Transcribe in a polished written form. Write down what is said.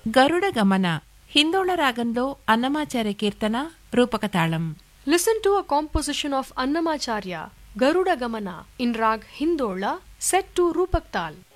గరుడ గమన హిందోళ రాగంలో అన్నమాచార్య కీర్తన రూపకతాళం. Listen to a composition of Annamacharya, Garuda Gamana, in Rag Hindola, set to Rupak Tal.